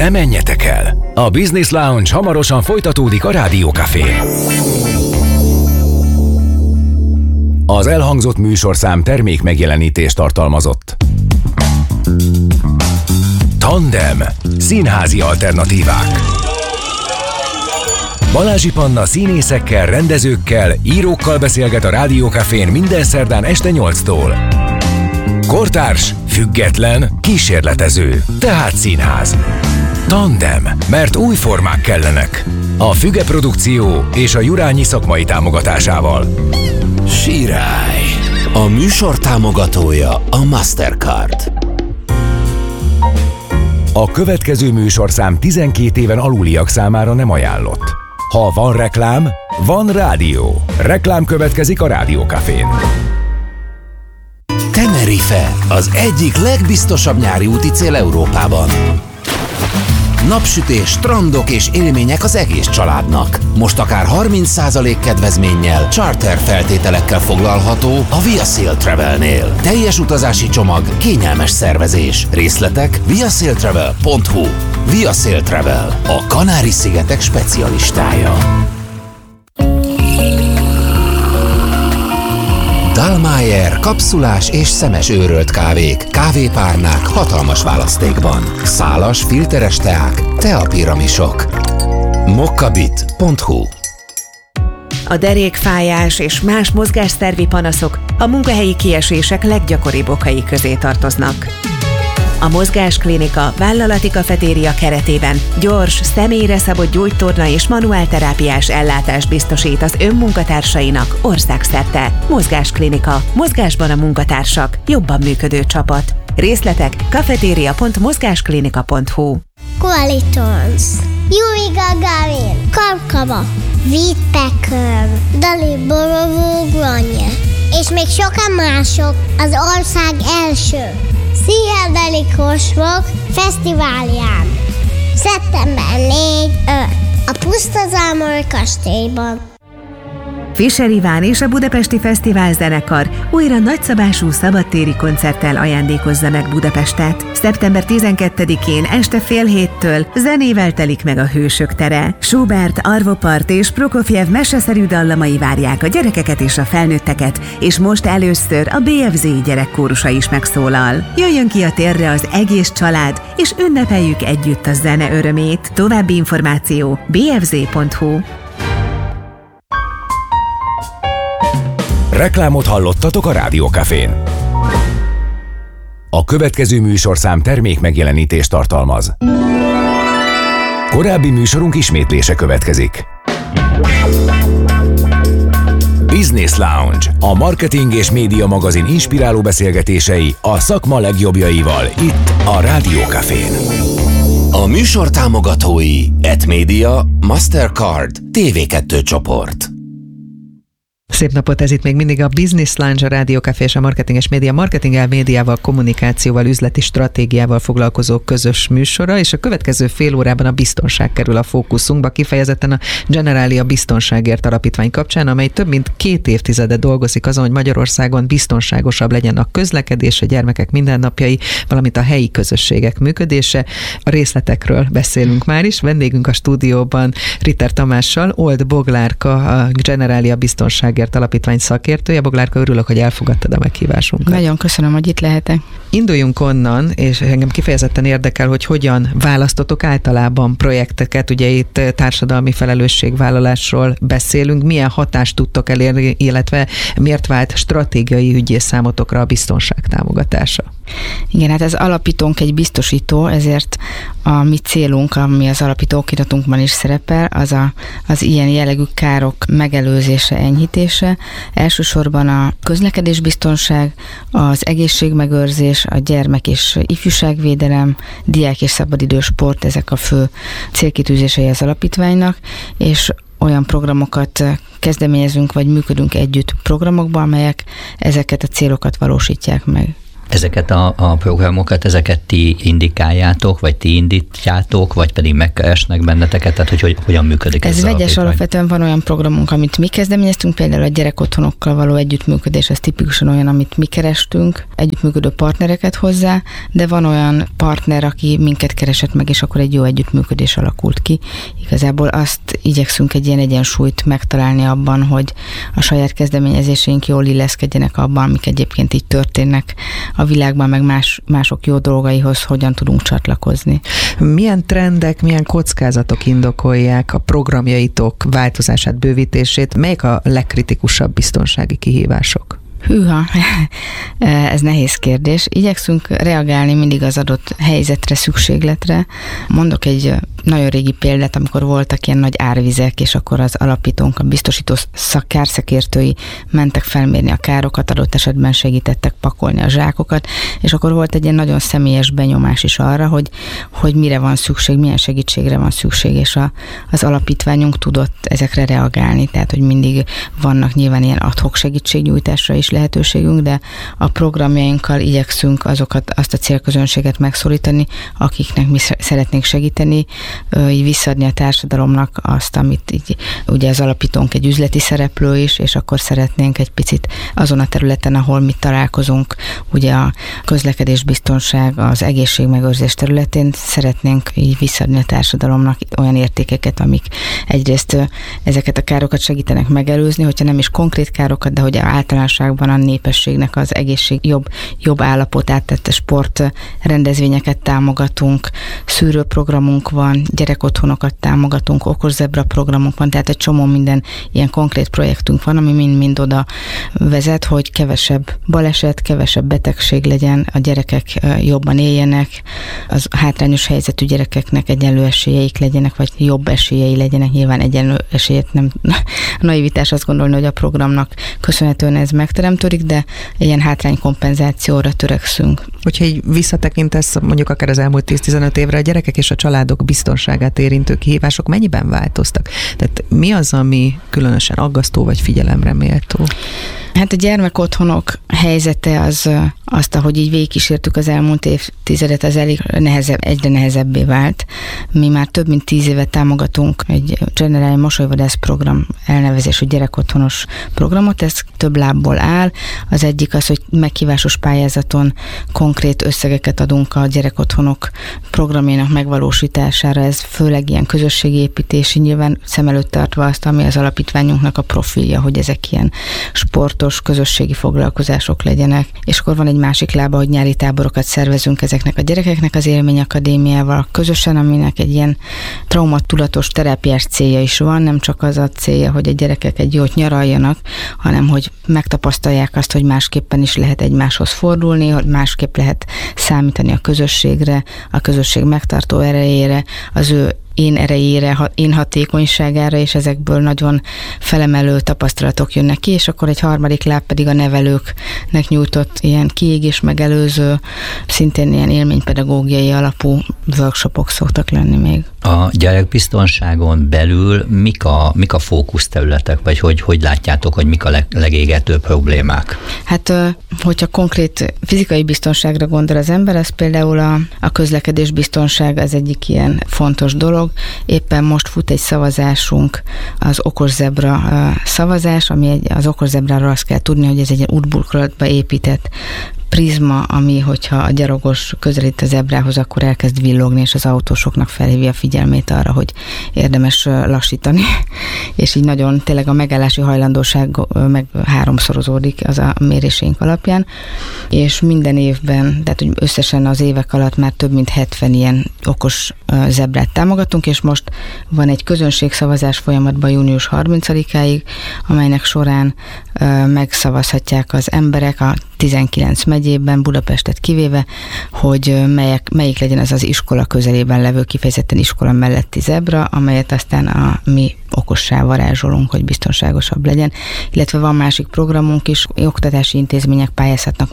Ne menjetek el! A Business Lounge hamarosan folytatódik a Rádió Cafén. Az elhangzott műsorszám termék megjelenítést tartalmazott. Tandem. Színházi alternatívák. Balázsi Panna színészekkel, rendezőkkel, írókkal beszélget a Rádió Cafén minden szerdán este 8-tól. Kortárs, független, kísérletező, tehát színház. Tandem, mert új formák kellenek. A Füge Produkció és a Jurányi szakmai támogatásával. Sirály. A műsor támogatója a Mastercard. A következő műsorszám 12 éven aluliak számára nem ajánlott. Ha van reklám, van rádió. Reklám következik a Rádió Cafén. Tenerife, az egyik legbiztosabb nyári úti cél Európában. Napsütés, strandok és élmények az egész családnak. Most akár 30% kedvezménnyel, charter feltételekkel foglalható a Via Sail Travelnél. Teljes utazási csomag, kényelmes szervezés. Részletek viasailtravel.hu. Via Sail Travel, a Kanári-szigetek specialistája. Dallmayr kapszulás és szemes őrölt kávék, kávépárnák hatalmas választékban. Szálas, filteres teák, teapiramisok. mokkabit.hu. A derékfájás és más mozgásszervi panaszok a munkahelyi kiesések leggyakoribb okai közé tartoznak. A Mozgásklinika vállalati kafetéria keretében gyors, személyre szabott gyógytorna és manuálterápiás ellátást biztosít az önmunkatársainak országszerte. Mozgásklinika. Mozgásban a munkatársak. Jobban működő csapat. Részletek cafeteria.mozgásklinika.hu. Qualitons, Yuri Gagarin, Karkava, Whittaker, Dali Borovó Granje, és még sokan mások az ország első Pszichedelik Rock Fesztiválján. Szeptember 4-5 a Pusztazámor kastélyban. Fischer Iván és a Budapesti Fesztivál Zenekar újra nagyszabású szabadtéri koncerttel ajándékozza meg Budapestet. Szeptember 12-én este 6:30 zenével telik meg a Hősök tere. Schubert, Arvo Pärt és Prokofjev meseszerű dallamai várják a gyerekeket és a felnőtteket, és most először a BFZ gyerekkórusa is megszólal. Jöjjön ki a térre az egész család, és ünnepeljük együtt a zene örömét. További információ bfz.hu. Reklámot hallottatok a Rádió Cafén. A következő műsorszám termék megjelenítést tartalmaz. Korábbi műsorunk ismétlése következik. Business Lounge, a marketing és média magazin inspiráló beszélgetései a szakma legjobbjaival itt a Rádió Cafén. A műsor támogatói Etmedia, Mastercard, TV2 csoport. Szép napot, ez itt még mindig a Business Lounge, a Rádió Café és a Marketing és Média. Marketinggel, médiával, kommunikációval, üzleti stratégiával foglalkozó közös műsora, és a következő fél órában a biztonság kerül a fókuszunkba, kifejezetten a Generalia Biztonságért Alapítvány kapcsán, amely több mint 2 évtizede dolgozik azon, hogy Magyarországon biztonságosabb legyen a közlekedés, a gyermekek mindennapjai, valamint a helyi közösségek működése. A részletekről beszélünk már is. Vendégünk a stúdióban Ritter Tamással, Old Boglárka, a Generalia Biztonságért Alapítvány szakértője. Boglárka, örülök, hogy elfogadtad a meghívásunkat. Nagyon köszönöm, hogy itt lehetek. Induljunk onnan, és engem kifejezetten érdekel, hogy hogyan választotok általában projekteket. Ugye itt társadalmi felelősségvállalásról beszélünk. Milyen hatást tudtok elérni, illetve miért vált stratégiai ügyész számotokra a biztonság támogatása? Igen, hát ez alapítónk egy biztosító, ezért a mi célunk, ami az alapító okiratunkban is szerepel, az ilyen jellegű károk megelőzése, enyhítése. Elsősorban a közlekedésbiztonság, az egészségmegőrzés, a gyermek- és ifjúságvédelem, diák- és szabadidős sport, ezek a fő célkitűzései az alapítványnak, és olyan programokat kezdeményezünk, vagy működünk együtt programokban, amelyek ezeket a célokat valósítják meg. Ezeket a programokat, ezeket ti indikáljátok, vagy ti indítjátok, vagy pedig megkeresnek benneteket, tehát hogy hogyan működik ez? Ez vegyes, alapvetően van olyan programunk, amit mi kezdeményeztünk, például a gyerekotthonokkal való együttműködés, ez tipikusan olyan, amit mi kerestünk, együttműködő partnereket hozzá, de van olyan partner, aki minket keresett meg, és akkor egy jó együttműködés alakult ki. Igazából azt igyekszünk egy ilyen egyensúlyt megtalálni abban, hogy a saját kezdeményezéseink jól illeszkedjenek abban, amik egyébként így történnek a világban, meg mások jó dolgaihoz hogyan tudunk csatlakozni. Milyen trendek, milyen kockázatok indokolják a programjaitok változását, bővítését? Melyek a legkritikusabb biztonsági kihívások? Hűha, ez nehéz kérdés. Igyekszünk reagálni mindig az adott helyzetre, szükségletre. Mondok egy nagyon régi példát, amikor voltak ilyen nagy árvizek, és akkor az alapítónk, a biztosító kárszakértői mentek felmérni a károkat, adott esetben segítettek pakolni a zsákokat, és akkor volt egy ilyen nagyon személyes benyomás is arra, hogy mire van szükség, milyen segítségre van szükség, és az alapítványunk tudott ezekre reagálni, tehát hogy mindig vannak nyilván ilyen ad-hoc segítségnyújtásra is lehetőségünk, de a programjainkkal igyekszünk azt a célközönséget megszólítani, akiknek mi szeretnénk segíteni, így visszaadni a társadalomnak azt, amit így, ugye az alapítónk egy üzleti szereplő is, és akkor szeretnénk egy picit azon a területen, ahol mi találkozunk, ugye a közlekedésbiztonság, az egészségmegőrzés területén szeretnénk így visszaadni a társadalomnak olyan értékeket, amik egyrészt ezeket a károkat segítenek megelőzni, hogyha nem is konkrét károkat, de hogy általánosságban a népességnek az egészség jobb állapotát, tehát sport rendezvényeket támogatunk, szűrőprogramunk van, gyerekotthonokat támogatunk, okos zebra programunk van, tehát egy csomó minden ilyen konkrét projektünk van, ami mind oda vezet, hogy kevesebb baleset, kevesebb betegség legyen, a gyerekek jobban éljenek, az hátrányos helyzetű gyerekeknek egyenlő esélyeik legyenek, vagy jobb esélyei legyenek, nyilván egyenlő esélyet nem naivitás azt gondolni, hogy a programnak köszönhetően ez megteremtődik, de ilyen hátránykompenzációra törekszünk. Hogyha így visszatekintesz mondjuk akár az elmúlt 10-15 évre, a gyerekek és a családok biztonságát érintő kihívások mennyiben változtak? Tehát mi az, ami különösen aggasztó vagy figyelemre méltó? Hát a gyermekotthonok helyzete azt, ahogy így végigkísértük az elmúlt évtizedet, az egyre nehezebbé vált. Mi már több mint 10 éve támogatunk egy Generális Mosolyvadász program elnevezésű gyerekotthonos programot, ez több lábból áll. Az egyik az, hogy meghívásos pályázaton konkrét összegeket adunk a gyerekotthonok programjának megvalósítására, ez főleg ilyen közösségépítési, nyilván szem előtt tartva azt, ami az alapítványunknak a profilja, hogy ezek ilyen sportos, közösségi foglalkozások legyenek. És akkor van egy másik lába, hogy nyári táborokat szervezünk ezeknek a gyerekeknek az élményakadémiával közösen, aminek egy ilyen traumatudatos terápiás célja is van, nem csak az a célja, hogy a gyerekek egy jót nyaraljanak, hanem hogy megtapasztalják azt, hogy másképpen is lehet egymáshoz fordulni, hogy másképp lehet számítani a közösségre, a közösség megtartó erejére, az ő én erejére, én hatékonyságára, és ezekből nagyon felemelő tapasztalatok jönnek ki, és akkor egy harmadik láb pedig a nevelőknek nyújtott ilyen kiégés megelőző, szintén ilyen élménypedagógiai alapú workshopok szoktak lenni még. A gyerekbiztonságon belül mik a fókuszterületek, vagy hogy látjátok, hogy mik a legégetőbb problémák? Hát, hogyha konkrét fizikai biztonságra gondol az ember, az például a közlekedésbiztonság az egyik ilyen fontos dolog. Éppen most fut egy szavazásunk, az okos zebra szavazás, ami az okos zebráról azt kell tudni, hogy ez egy útburkolatba épített prizma, ami, hogyha a gyalogos közelít a zebrához, akkor elkezd villogni, és az autósoknak felhívja a figyelmét arra, hogy érdemes lassítani. És így nagyon tényleg a megállási hajlandóság meg 3-szorozódik az a méréseink alapján. És minden évben, tehát hogy összesen az évek alatt már több mint 70 ilyen okos zebrát támogatunk, és most van egy közönségszavazás folyamatban június 30-áig, amelynek során megszavazhatják az emberek a 19 megyében, Budapestet kivéve, hogy melyik legyen az iskola közelében levő, kifejezetten iskola melletti zebra, amelyet aztán a mi okossá varázsolunk, hogy biztonságosabb legyen. Illetve van másik programunk is, oktatási intézmények pályázhatnak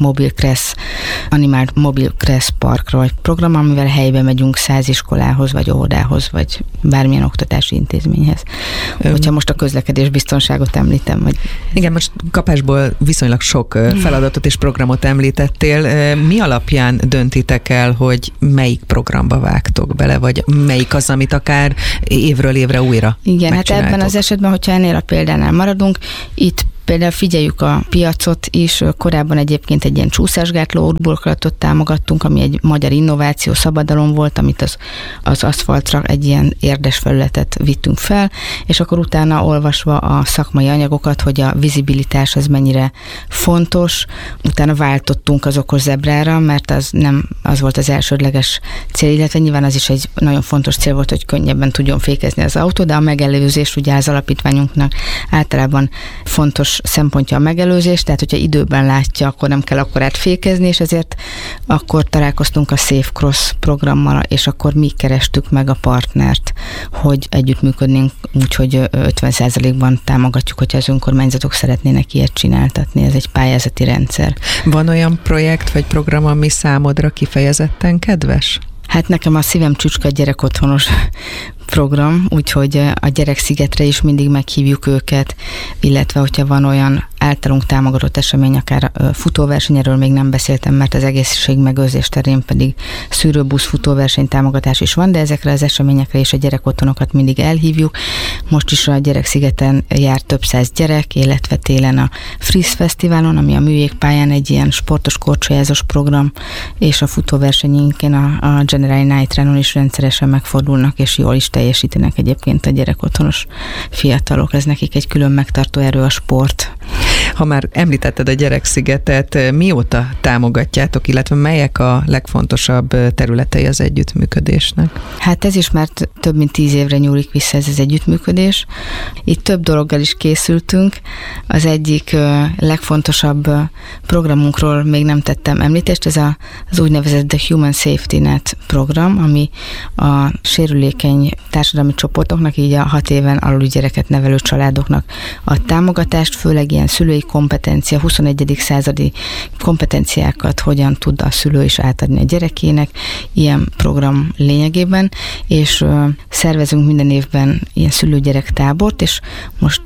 animált mobil Kressz parkra, vagy program, amivel helyben megyünk 100 iskolához, vagy óvodához, vagy bármilyen oktatási intézményhez. Hogyha most a közlekedés biztonságot említem. Vagy... Igen, most kapásból viszonylag sok feladatot és programot említettél. Mi alapján döntitek el, hogy melyik programba vágtok bele, vagy melyik az, amit akár évről évre újra igen, hát ebben az esetben, hogyha ennél a példánál maradunk, itt például figyeljük a piacot is, korábban egyébként egy ilyen csúszásgátló útburkolatot támogattunk, ami egy magyar innováció, szabadalom volt, amit az aszfaltra egy ilyen érdes felületet vittünk fel, és akkor utána olvasva a szakmai anyagokat, hogy a vizibilitás az mennyire fontos, utána váltottunk az okos zebrára, mert az volt az elsődleges cél, illetve nyilván az is egy nagyon fontos cél volt, hogy könnyebben tudjon fékezni az autó, de a megelőzés ugye az alapítványunknak általában fontos szempontja a megelőzés, tehát hogyha időben látja, akkor nem kell akkorát fékezni, és ezért akkor találkoztunk a Safe Cross programmal, és akkor mi kerestük meg a partnert, hogy együttműködnénk úgy, hogy 50%-ban támogatjuk, hogyha az önkormányzatok szeretnének ilyet csináltatni. Ez egy pályázati rendszer. Van olyan projekt vagy program, ami számodra kifejezetten kedves? Hát nekem a szívem csücske a gyerekotthonos program, úgyhogy a Gyerekszigetre is mindig meghívjuk őket, illetve hogyha van olyan általunk támogatott esemény, akár futóverseny, erről még nem beszéltem, mert az egészségmegőrzés terén pedig szűrőbusz futóverseny támogatás is van, de ezekre az eseményekre és a gyerekotthonokat mindig elhívjuk. Most is a Gyerekszigeten jár több száz gyerek, illetve télen a Friss Fesztiválon, ami a műjégpályán egy ilyen sportos korcsolyázós program, és a futóversenyinken a General Night Runon is rendszeresen megfordulnak, és jól is teljesítenek egyébként a gyerekotthonos fiatalok. Ez nekik egy külön megtartó erő a sport. Ha már említetted a Gyerekszigetet, mióta támogatjátok, illetve melyek a legfontosabb területei az együttműködésnek? Hát ez is már több mint 10 évre nyúlik vissza ez az együttműködés. Itt több dologgal is készültünk. Az egyik legfontosabb programunkról még nem tettem említést, ez az úgynevezett The Human Safety Net program, ami a sérülékeny társadalmi csoportoknak, így a 6 éven aluli gyereket nevelő családoknak ad támogatást, főleg ilyen szülői kompetencia, 21. századi kompetenciákat hogyan tud a szülő is átadni a gyerekének, ilyen program lényegében, és szervezünk minden évben ilyen szülő-gyerek tábort, és most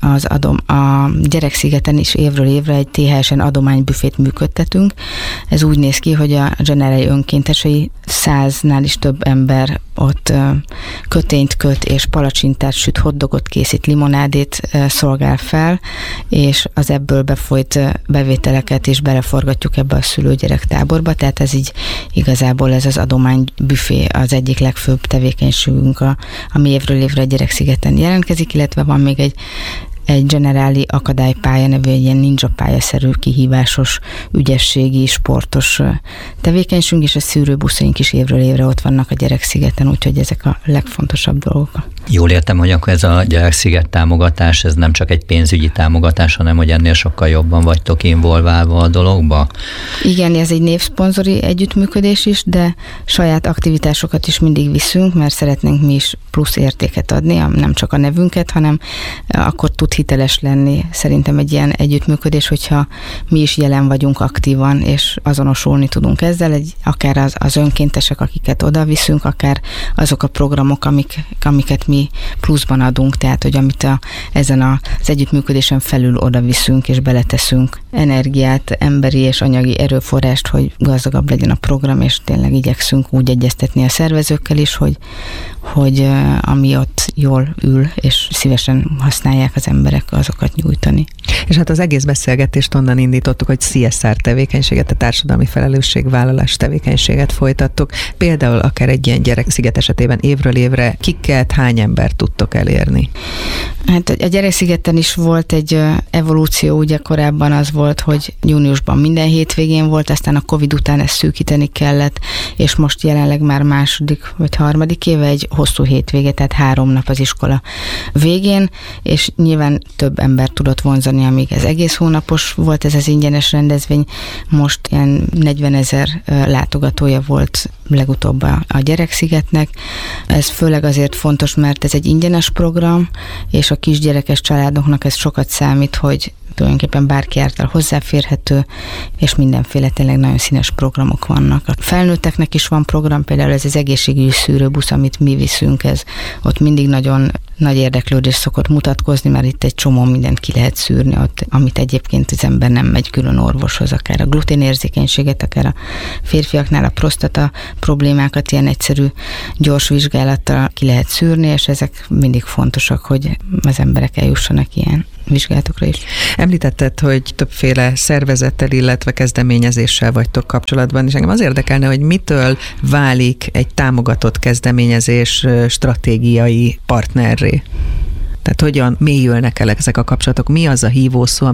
a Gyerekszigeten is évről évre egy THS-en adománybüfét működtetünk. Ez úgy néz ki, hogy a Generali önkéntesei 100-nál is több ember ott kötényt köt, és palacsintát süt, hotdogot készít, limonádét szolgál fel, és az ebből befolyt bevételeket is beleforgatjuk ebbe a szülő-gyerek táborba, tehát ez így igazából ez az adománybüfé az egyik legfőbb tevékenységünk, ami évről évre a Gyerekszigeten jelentkezik, illetve van még egy generáli akadálypálya nevű, egy ilyen ninja pályaszerű, kihívásos, ügyességi, sportos tevékenységünk, és a szűrőbuszaink is évről évre ott vannak a Gyerekszigeten, úgyhogy ezek a legfontosabb dolgok. Jól értem, hogy akkor ez a Gyereksziget támogatás, ez nem csak egy pénzügyi támogatás, hanem hogy ennél sokkal jobban vagytok involválva a dologba? Igen, ez egy névszponzori együttműködés is, de saját aktivitásokat is mindig viszünk, mert szeretnénk mi is plusz értéket adni, nem csak a nevünket, hanem akkor tud hiteles lenni szerintem egy ilyen együttműködés, hogyha mi is jelen vagyunk aktívan, és azonosulni tudunk ezzel, akár az önkéntesek, akiket oda viszünk, akár azok a programok, amiket mi pluszban adunk, tehát hogy amit ezen az együttműködésen felül oda viszünk és beleteszünk energiát, emberi és anyagi erőforrást, hogy gazdagabb legyen a program, és tényleg igyekszünk úgy egyeztetni a szervezőkkel is, hogy ami ott jól ül, és szívesen használják az emberek, azokat nyújtani. És hát az egész beszélgetést onnan indítottuk, hogy CSR tevékenységet, a társadalmi felelősségvállalás tevékenységet folytattuk. Például akár egy ilyen Gyereksziget esetében évről évre kiket, hány embert tudtok elérni? Hát a Gyerekszigeten is volt egy evolúció, ugye korábban az volt, hogy júniusban minden hétvégén volt, aztán a Covid után ezt szűkíteni kellett, és most jelenleg már második vagy harmadik éve egy hosszú hétvége, tehát 3 nap az iskola végén, és nyilván több ember tudott vonzani, amíg ez egész hónapos volt ez az ingyenes rendezvény. Most ilyen 40 000 látogatója volt legutóbb a Gyerekszigetnek. Ez főleg azért fontos, mert ez egy ingyenes program, és a kisgyerekes családoknak ez sokat számít, hogy tulajdonképpen bárki által hozzáférhető, és mindenféle tényleg nagyon színes programok vannak. A felnőtteknek is van program, például ez az egészségügyi szűrőbusz, amit mi viszünk, ez ott mindig nagyon nagy érdeklődés szokott mutatkozni, mert itt egy csomó mindent ki lehet szűrni, ott, amit egyébként az ember nem megy külön orvoshoz, akár a gluténérzékenységet, akár a férfiaknál a prostata problémákat ilyen egyszerű, gyors vizsgálattal ki lehet szűrni, és ezek mindig fontosak, hogy az emberek eljussanak ilyen vizsgálatokra is. Említetted, hogy többféle szervezettel, illetve kezdeményezéssel vagytok kapcsolatban, és engem az érdekelne, hogy mitől válik egy támogatott kezdeményezés stratégiai partnerré? Tehát hogyan mélyülnek el ezek a kapcsolatok? Mi az a hívószó,